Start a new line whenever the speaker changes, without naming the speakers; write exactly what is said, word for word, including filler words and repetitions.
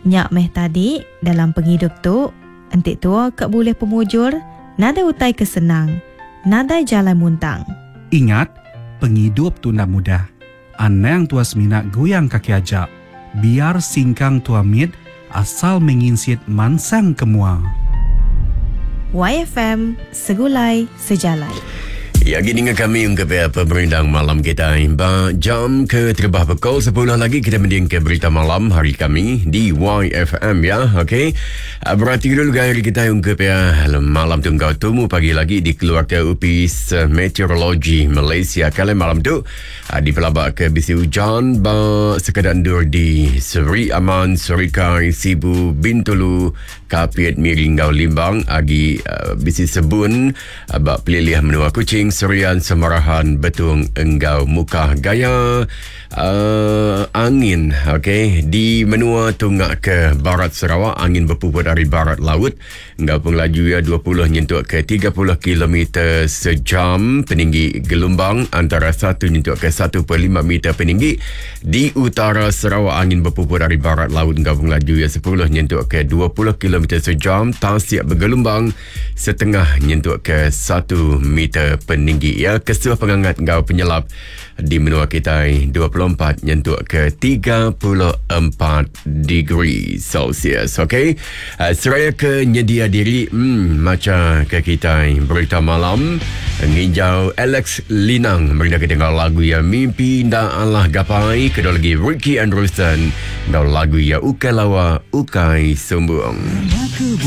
Nyak meh tadi dalam penghidup tu, entik tua kak boleh pemujur, nada utai kesenang, nada jalan muntang.
Ingat, penghidup tu nak mudah. Anang tua semina goyang kaki ajak. Biar singkang tua mit asal menginsit mansang kemua.
Y F M, segulai sejalai.
Ya, gini dengan kami untuk pemerintang malam kita. Ba jam ke terbah pukul sepuluh lagi kita mending ke berita malam hari kami di Y F M ya. Okey. Berarti dulu gaya kita untuk ya malam tu kau temu pagi lagi di keluarga Upis Meteorologi Malaysia. Kali malam tu di pelabak ke bisi hujan ba sekadar dur di Seri Aman, Serikai, Sibu, Bintulu, Kapit, Miring, Gau Limbang agi uh, bisi sebun uh, ba pelilih menua kucing Serian, Semarahan, Betung, Enggau, Mukah, Gaya, uh, angin, okey, di menua tunggak ke barat Sarawak, angin berpuput dari barat laut, Enggau pun laju ya dua puluh nyentuk ke tiga puluh kilometer sejam, peninggi gelombang antara satu nyentuk ke satu perpuluhan lima meter peninggi, di utara Sarawak, angin berpuput dari barat laut, Enggau pun laju ya sepuluh nyentuk ke dua puluh kilometer sejam, Tasik bergelombang setengah nyentuk ke satu meter peninggi. Peninggi ya, kesuh pengangat gau penyelap di menua kita dua puluh empat nyentuk ke tiga puluh empat degree Celsius. Okey, uh, seraya ke nyedia diri hmm, macam ke kita berita malam nginjau Alex Linang mereka dengar lagu ya Mimpi Nda Allah Gapai, kedua lagi Ricky Anderson dan lagu ya Ukai Lawa Ukai Sumbung.